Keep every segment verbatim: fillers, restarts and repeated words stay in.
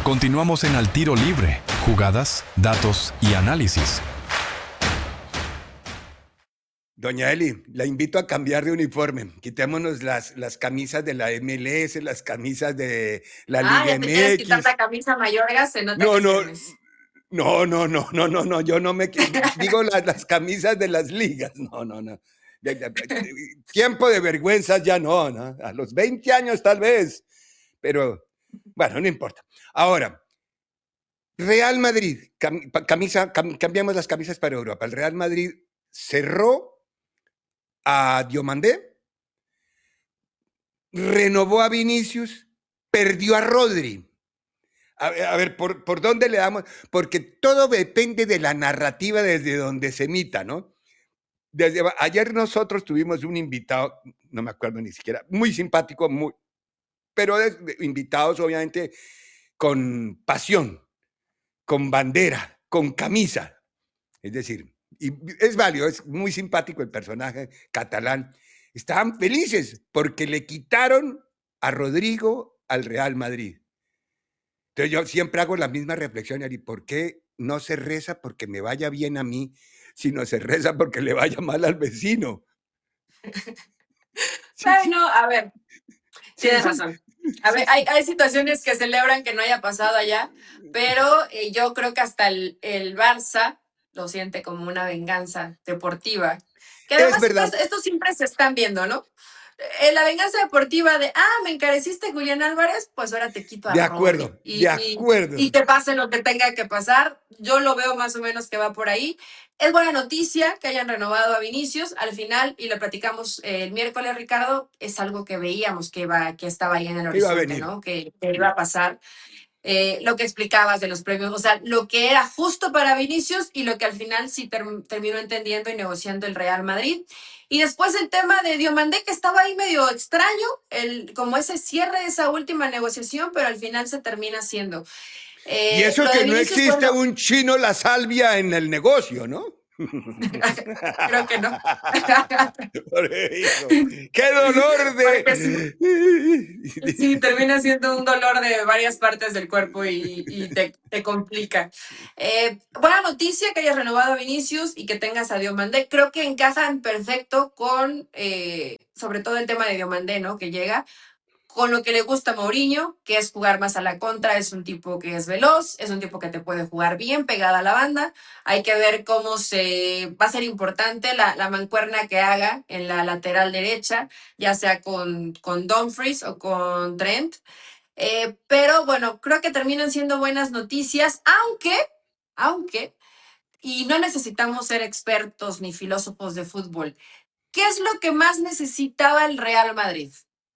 Continuamos en Al Tiro Libre, jugadas, datos y análisis. Doña Eli, la invito a cambiar de uniforme. Quitémonos las, las camisas de la M L S, las camisas de la Ah, Liga ya te quieres quitar M X. la camisa mayorga, se nota No, que no, tienes. no, no, no, no, no, no, yo no me qui- digo las, las camisas de las ligas. No, no, no. De- de- de- tiempo de vergüenzas ya no, ¿no? A los veinte años tal vez, pero bueno, no importa. Ahora, Real Madrid, cam- pa- camisa, cam- cambiamos las camisas para Europa. El Real Madrid cerró a Diomandé, renovó a Vinicius, perdió a Rodri. A, a ver, ¿por, ¿por dónde le damos? Porque todo depende de la narrativa desde donde se emita, ¿no? Desde, ayer nosotros tuvimos un invitado, no me acuerdo ni siquiera, muy simpático, muy, pero de, de, invitados obviamente con pasión, con bandera, con camisa. Es decir, y es válido, es muy simpático el personaje catalán. Estaban felices porque le quitaron a Rodrigo al Real Madrid. Entonces yo siempre hago la misma reflexión, Ari, ¿por qué no se reza porque me vaya bien a mí, sino se reza porque le vaya mal al vecino? Sí, sí. Bueno, a ver, Sí, tienes sí, razón. A sí, ver, hay, hay situaciones que celebran que no haya pasado allá, pero eh, yo creo que hasta el, el Barça lo siente como una venganza deportiva. Que es además verdad. estos, estos siempre se están viendo, ¿no? Eh, la venganza deportiva de, ah, me encareciste Julián Álvarez, pues ahora te quito a De Rodri. acuerdo, Y, de y, acuerdo. y que pase lo que tenga que pasar. Yo lo veo más o menos que va por ahí. Es buena noticia que hayan renovado a Vinicius. Al final, y lo platicamos eh, el miércoles, Ricardo, es algo que veíamos que, iba, que estaba ahí en el Que iba a horizonte, venir. ¿no? Que, que iba a pasar. Eh, lo que explicabas de los premios, o sea, lo que era justo para Vinicius y lo que al final sí ter terminó entendiendo y negociando el Real Madrid. Y después el tema de Diomandé, que estaba ahí medio extraño, el, como ese cierre de esa última negociación, pero al final se termina haciendo. Y Eh, eso lo que de no Vinicius, existe bueno, un chino la salvia en el negocio, ¿no? creo que no. Por eso, ¡qué dolor Porque sí, de! sí, termina siendo un dolor de varias partes del cuerpo y, y te, te complica. Eh, buena noticia que hayas renovado a Vinicius y que tengas a Diomandé. Creo que encajan perfecto con, eh, sobre todo el tema de Diomandé, ¿no? Que llega con lo que le gusta a Mourinho, que es jugar más a la contra. Es un tipo que es veloz, es un tipo que te puede jugar bien pegada a la banda. Hay que ver cómo se va a ser importante la, la mancuerna que haga en la lateral derecha, ya sea con, con Dumfries o con Trent. Eh, pero bueno, creo que terminan siendo buenas noticias, aunque, aunque, y no necesitamos ser expertos ni filósofos de fútbol. ¿Qué es lo que más necesitaba el Real Madrid?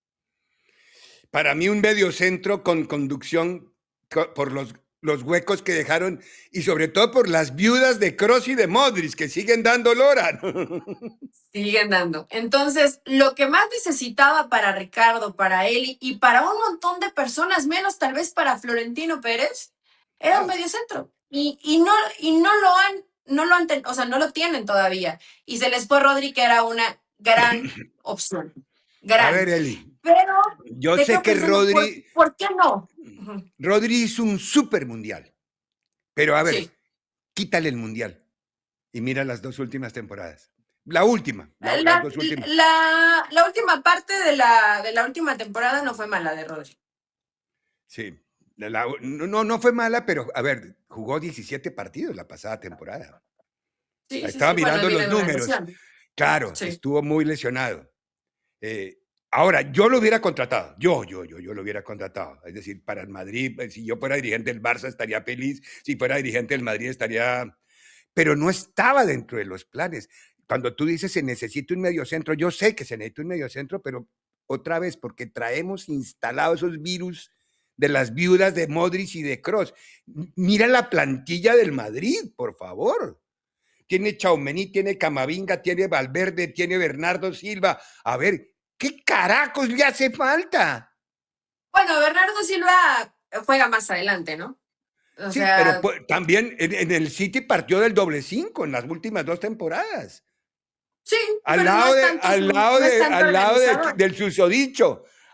Para mí un mediocentro con conducción co- por los, los huecos que dejaron y sobre todo por las viudas de Kroos y de Modric que siguen dando lora. Siguen dando. Entonces, lo que más necesitaba para Ricardo, para Eli y para un montón de personas, menos tal vez para Florentino Pérez, era un mediocentro. Y, y, no, y no lo han, no lo han, ten, o sea, no lo tienen todavía. Y se les fue Rodri, que era una gran opción. A Gran. ver, Eli, Pero yo te sé quedo que pensando, ¿por, Rodri, ¿por qué no? Ujú. Rodri hizo un super mundial, pero a ver, Sí. quítale el mundial y mira las dos últimas temporadas. La última, la- las La, dos últimas. la, la última parte de la, de la última temporada no fue mala de Rodri. Sí, la- la- no, no no fue mala, pero a ver, jugó diecisiete partidos la pasada temporada. Sí, sí, Estaba sí. Bueno, mirando viene los de una números. lesión. Claro, Sí. estuvo muy lesionado. Eh, ahora, yo lo hubiera contratado. Yo, yo, yo, yo lo hubiera contratado. Es decir, para el Madrid, eh, si yo fuera dirigente del Barça estaría feliz. Si fuera dirigente del Madrid estaría... Pero no estaba dentro de los planes. Cuando tú dices se necesita un mediocentro, yo sé que se necesita un mediocentro, pero otra vez, porque traemos instalados esos virus de las viudas de Modric y de Kroos. Mira la plantilla del Madrid, por favor. Tiene Tchouaméni, tiene Camavinga, tiene Valverde, tiene Bernardo Silva. A ver, ¿qué carajos le hace falta? Bueno, Bernardo Silva juega más adelante, ¿no? O Sí, pero sea, pues, también en, en el City partió del doble cinco en las últimas dos temporadas. sí, Al pero no lado, es de, tanto al su, lado, no es de, tanto al lado de- organizador. del susodicho.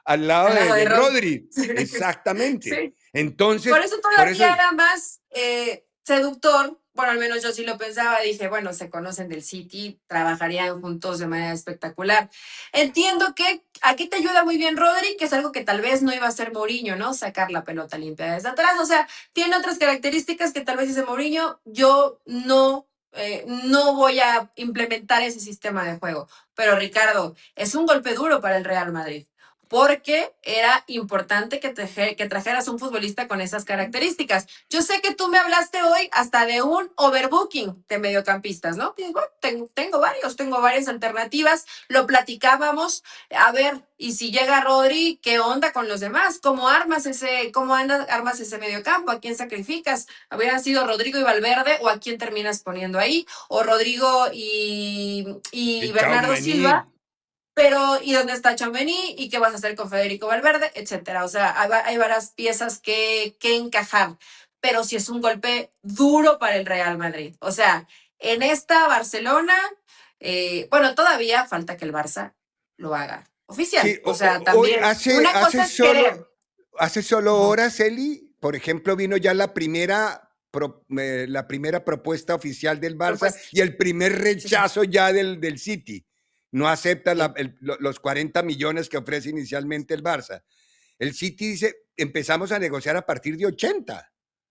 al lado Al de, lado de de Rod. Rodri. Exactamente. Sí. Entonces, Por eso por eso, todavía era más eh, seductor. Bueno, al menos yo sí lo pensaba. Dije, bueno, se conocen del City, trabajarían juntos de manera espectacular. Entiendo que aquí te ayuda muy bien Rodri, que es algo que tal vez no iba a hacer Mourinho, ¿no? Sacar la pelota limpia desde atrás. O sea, tiene otras características que tal vez dice Mourinho. Yo no, eh, no voy a implementar ese sistema de juego. Pero Ricardo, es un golpe duro para el Real Madrid porque era importante que, te, que trajeras un futbolista con esas características. Yo sé que tú me hablaste hoy hasta de un overbooking de mediocampistas, ¿no? Digo, tengo, tengo varios, tengo varias alternativas, lo platicábamos, a ver, y si llega Rodri, ¿qué onda con los demás? ¿Cómo armas ese, cómo andas, armas ese mediocampo? ¿A quién sacrificas? ¿Habrían sido Rodrigo y Valverde o a quién terminas poniendo ahí? ¿O Rodrigo y, y el Bernardo Silva? Tchouaméni. Pero, ¿y dónde está Tchouaméni? ¿Y qué vas a hacer con Federico Valverde? Etcétera. O sea, hay, hay varias piezas que, que encajar. Pero sí es un golpe duro para el Real Madrid. O sea, en esta Barcelona, eh, bueno, todavía falta que el Barça lo haga oficial. Sí, O o- sea, o- hoy también, hace, una hace cosa es querer. solo, hace solo Ujú. horas, Eli, por ejemplo, vino ya la primera, pro- eh, la primera propuesta oficial del Pero Barça pues, y el primer sí, sí, rechazo ya del, del City. No acepta la- sí. el- lo- los cuarenta millones que ofrece inicialmente el Barça. El City dice, empezamos a negociar a partir de ochenta.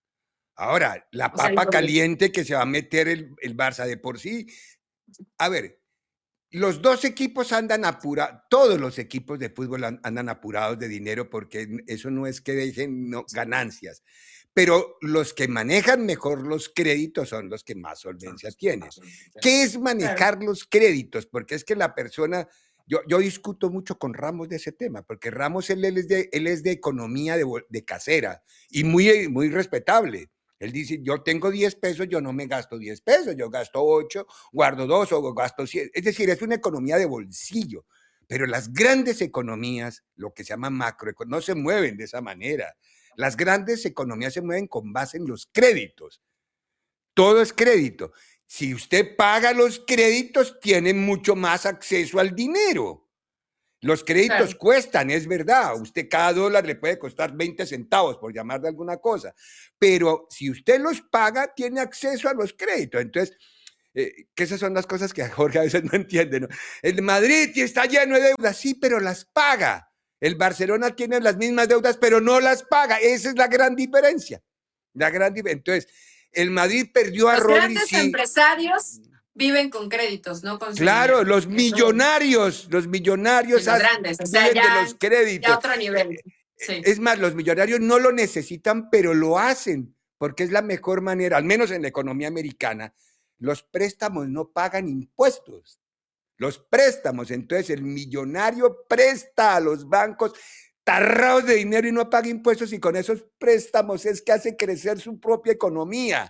Ahora, la O sea, el papa doble. caliente que se va a meter el, el Barça de por sí. A ver, los dos equipos andan apurados, todos los equipos de fútbol andan apurados de dinero porque eso no es que dejen no, ganancias, pero los que manejan mejor los créditos son los que más solvencia tienen. ¿Qué es Claro. manejar los créditos? Porque es que la persona, yo, yo discuto mucho con Ramos de ese tema, porque Ramos él, él es, de, él es de economía de, de casera y muy, muy respetable. Él dice, yo tengo diez pesos, yo no me gasto diez pesos, yo gasto ocho, guardo dos o gasto cien. Es decir, es una economía de bolsillo. Pero las grandes economías, lo que se llama macro, no se mueven de esa manera. Las grandes economías se mueven con base en los créditos. Todo es crédito. Si usted paga los créditos, tiene mucho más acceso al dinero. Los créditos Claro. cuestan, es verdad. Usted cada dólar le puede costar veinte centavos, por llamar de alguna cosa. Pero si usted los paga, tiene acceso a los créditos. Entonces, eh, que esas son las cosas que Jorge a veces no entiende, ¿no? El Madrid está lleno de deudas, sí, pero las paga. El Barcelona tiene las mismas deudas, pero no las paga. Esa es la gran diferencia. La gran diferencia. Entonces, el Madrid perdió a Los Rodri, grandes sí. empresarios viven con créditos, no con su Claro, dinero. los Eso, millonarios, los millonarios y los grandes, o sea, viven de ya, los ya créditos. otro nivel. Sí. Es más, los millonarios no lo necesitan, pero lo hacen, porque es la mejor manera, al menos en la economía americana. Los préstamos no pagan impuestos. Los préstamos, entonces el millonario presta a los bancos tarrados de dinero y no paga impuestos, y con esos préstamos es que hace crecer su propia economía.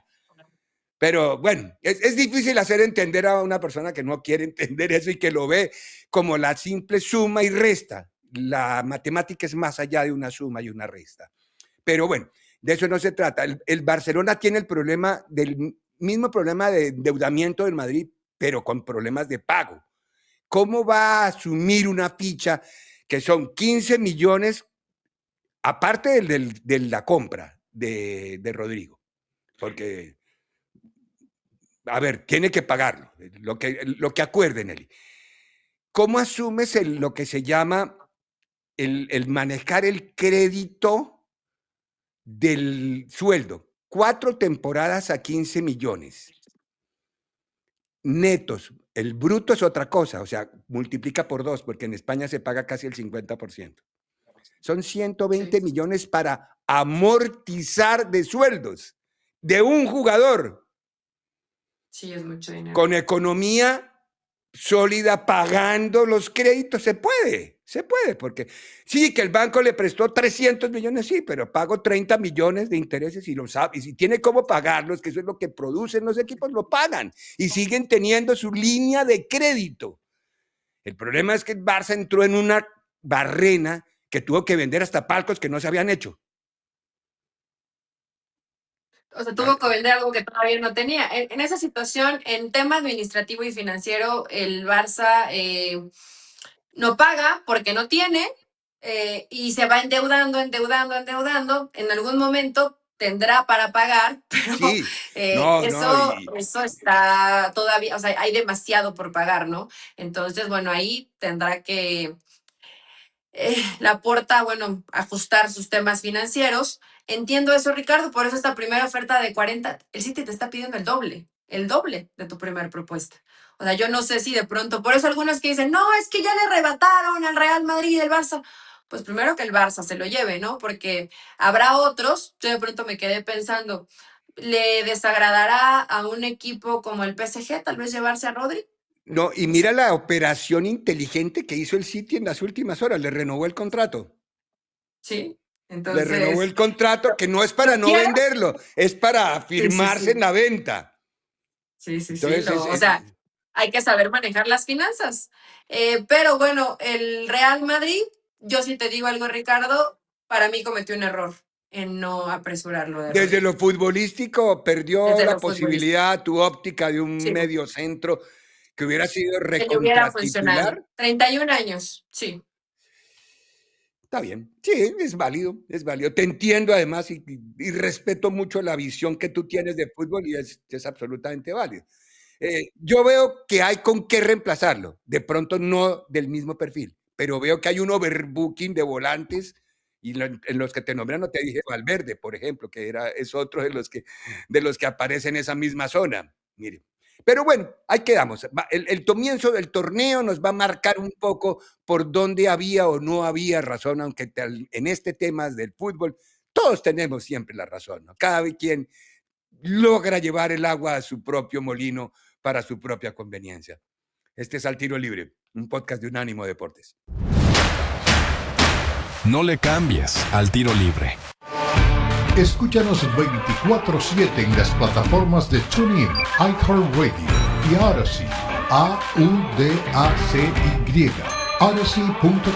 Pero bueno, es, es difícil hacer entender a una persona que no quiere entender eso y que lo ve como la simple suma y resta. La matemática es más allá de una suma y una resta. Pero bueno, de eso no se trata. El, el Barcelona tiene el problema del mismo problema de endeudamiento del Madrid, pero con problemas de pago. ¿Cómo va a asumir una ficha que son quince millones, aparte del, del, de la compra de, de Rodrigo? Porque a ver, tiene que pagarlo, lo que, lo que acuerden, Eli. ¿Cómo asumes el, lo que se llama el, el manejar el crédito del sueldo? Cuatro temporadas a quince millones netos. El bruto es otra cosa, o sea, multiplica por dos, porque en España se paga casi el cincuenta por ciento. Son ciento veinte Sí. millones para amortizar de sueldos de un jugador. Sí, es mucho dinero. Con economía sólida, pagando los créditos, se puede, se puede, porque sí, que el banco le prestó trescientos millones, sí, pero pago treinta millones de intereses y lo sabe, y si tiene cómo pagarlos, que eso es lo que producen los equipos, lo pagan y siguen teniendo su línea de crédito. El problema es que el Barça entró en una barrena que tuvo que vender hasta palcos que no se habían hecho. O sea, tuvo que vender algo que todavía no tenía. En, en esa situación, en tema administrativo y financiero, el Barça eh, no paga porque no tiene, eh, y se va endeudando, endeudando, endeudando. En algún momento tendrá para pagar, pero Sí, eh, no, no, eso, y eso está todavía, o sea, hay demasiado por pagar, ¿no? Entonces, bueno, ahí tendrá que eh, Laporta, bueno, ajustar sus temas financieros. Entiendo eso, Ricardo, por eso esta primera oferta de cuarenta, el City te está pidiendo el doble, el doble de tu primera propuesta. O sea, yo no sé si de pronto, por eso algunos que dicen, no, es que ya le arrebataron al Real Madrid y el Barça. Pues primero que el Barça se lo lleve, ¿no? Porque habrá otros, yo de pronto me quedé pensando, ¿le desagradará a un equipo como el P S G tal vez llevarse a Rodri? no, y No mira sé. la operación inteligente que hizo el City en las últimas horas, le renovó el contrato. Sí, Le renovó entonces, el contrato, que no es para no ¿quieres? venderlo, es para Sí, sí, firmarse en sí. la venta. Sí, sí, sí, Entonces, es, lo, o es- sea, hay que saber manejar las finanzas. Eh, pero bueno, el Real Madrid, yo sí te digo algo, Ricardo, para mí cometió un error en no apresurarlo de desde Rodri, lo futbolístico perdió desde la lo futbolístico. posibilidad, tu óptica de un Sí, medio centro que hubiera sido que le hubiera funcionado. recontratitular. treinta y un años, sí. Está bien, sí, es válido, es válido. Te entiendo además y, y- y respeto mucho la visión que tú tienes de fútbol y es, es absolutamente válido. Eh, yo veo que hay con qué reemplazarlo, de pronto no del mismo perfil, pero veo que hay un overbooking de volantes y lo- en los que te nombran, no te dije Valverde, por ejemplo, que era, es otro de los que, de los que aparece en esa misma zona. Mire. Pero bueno, ahí quedamos. Va- El, el comienzo del torneo nos va a marcar un poco por dónde había o no había razón, aunque tal- en este tema del fútbol todos tenemos siempre la razón, ¿no? Cada quien logra llevar el agua a su propio molino para su propia conveniencia. Este es Al Tiro Libre, un podcast de Unánimo Deportes. No le cambies Al Tiro Libre. Escúchanos veinticuatro siete en las plataformas de TuneIn, iHeartRadio y Odyssey. A U D A C Y. Odyssey punto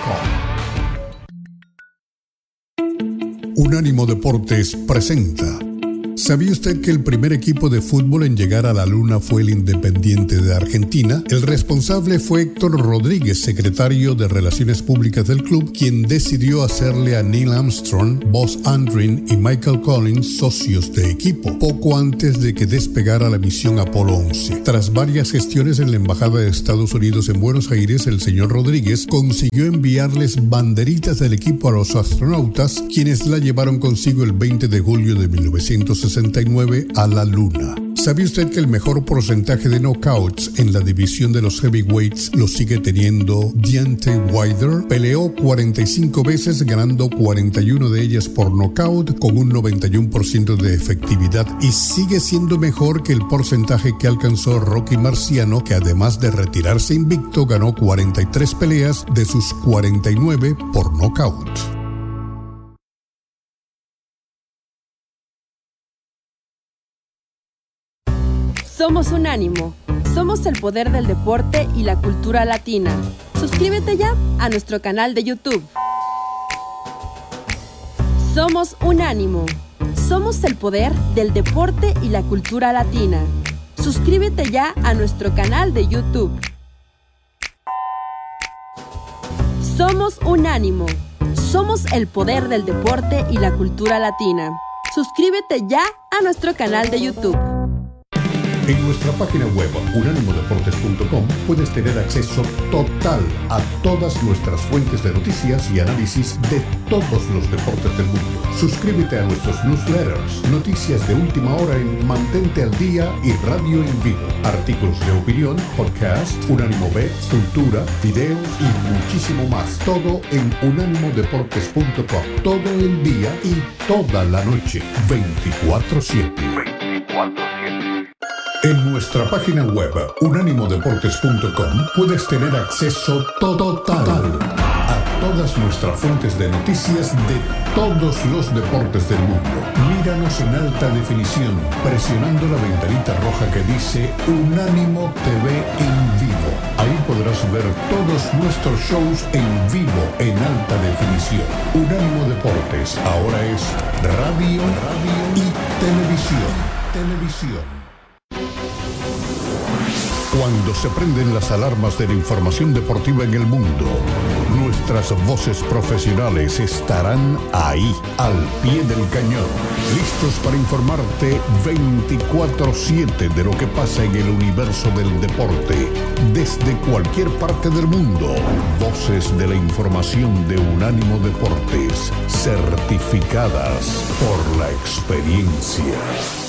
com. Unánimo Deportes presenta. ¿Sabía usted que el primer equipo de fútbol en llegar a la Luna fue el Independiente de Argentina? El responsable fue Héctor Rodríguez, secretario de Relaciones Públicas del club, quien decidió hacerle a Neil Armstrong, Buzz Aldrin y Michael Collins socios de equipo, poco antes de que despegara la misión Apolo once. Tras varias gestiones en la Embajada de Estados Unidos en Buenos Aires, el señor Rodríguez consiguió enviarles banderitas del equipo a los astronautas, quienes la llevaron consigo el veinte de julio de mil novecientos sesenta y nueve a la Luna. ¿Sabe usted que el mejor porcentaje de knockouts en la división de los heavyweights lo sigue teniendo Deontay Wilder? Peleó cuarenta y cinco veces, ganando cuarenta y una de ellas por knockout con un noventa y uno por ciento de efectividad, y sigue siendo mejor que el porcentaje que alcanzó Rocky Marciano, que además de retirarse invicto ganó cuarenta y tres peleas de sus cuarenta y nueve por knockout. Somos Unánimo. Somos el poder del deporte y la cultura latina. Suscríbete ya a nuestro canal de YouTube. Somos Unánimo. Somos el poder del deporte y la cultura latina. Suscríbete ya a nuestro canal de YouTube. Somos Unánimo. Somos el poder del deporte y la cultura latina. Suscríbete ya a nuestro canal de YouTube. En nuestra página web unánimo deportes punto com puedes tener acceso total a todas nuestras fuentes de noticias y análisis de todos los deportes del mundo. Suscríbete a nuestros newsletters, noticias de última hora en Mantente al Día y Radio en Vivo, artículos de opinión, podcast, Unánimo Bet, cultura, videos y muchísimo más. Todo en unánimo deportes punto com. Todo el día y toda la noche, veinticuatro siete. En nuestra página web unánimo deportes punto com puedes tener acceso total a todas nuestras fuentes de noticias de todos los deportes del mundo. Míranos en alta definición presionando la ventanita roja que dice Unánimo T V en vivo. Ahí podrás ver todos nuestros shows en vivo en alta definición. Unánimo Deportes ahora es radio, radio y televisión. Televisión. Cuando se prenden las alarmas de la información deportiva en el mundo, nuestra Nuestras voces profesionales estarán ahí, al pie del cañón, listos para informarte veinticuatro siete de lo que pasa en el universo del deporte, desde cualquier parte del mundo. Voces de la información de Unánimo Deportes, certificadas por la experiencia.